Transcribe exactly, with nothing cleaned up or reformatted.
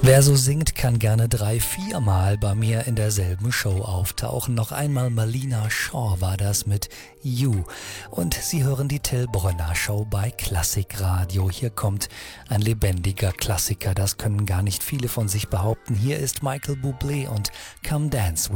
Wer so singt, kann gerne drei, viermal bei mir in derselben Show auftauchen. Noch einmal Marlena Shaw war das mit You. Und Sie hören die Till Brönner Show bei Klassikradio. Hier kommt ein lebendiger Klassiker, das können gar nicht viele von sich behaupten. Hier ist Michael Bublé und Come Dance With